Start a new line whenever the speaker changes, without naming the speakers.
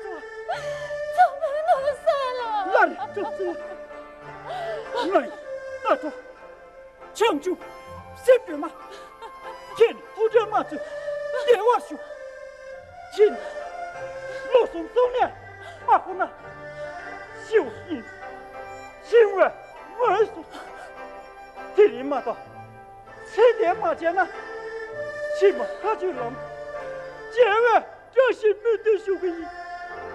怎么弄散了？
哪里就是那个抢救先别嘛，见不着嘛子，别我说，见老松松呢，马虎呢，小心，千万我说，这里嘛的，这点嘛钱呢，起码他就能，千万这是没得手个意。